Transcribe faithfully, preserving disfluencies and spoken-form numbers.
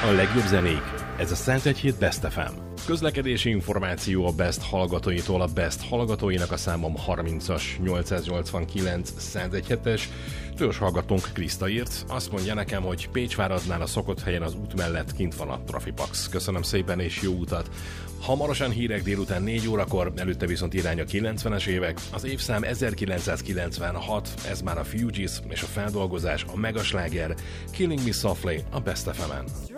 a legjobb zenék. Ez a százegy hét Best ef em. Közlekedési információ a Best hallgatóitól, a Best hallgatóinak a számom harmincas nyolcszáznyolcvankilenc százegy hetes. Tős hallgatónk Kriszta írt, azt mondja nekem, hogy Pécsváradnál a szokott helyen az út mellett kint van a Trafipax. Köszönöm szépen és jó utat! Hamarosan hírek délután négy órakor, előtte viszont irány a kilencvenes évek. Az évszám ezerkilencszázkilencvenhat, ez már a Fugees és a feldolgozás, a megasláger Killing Me Softly a Best ef emen.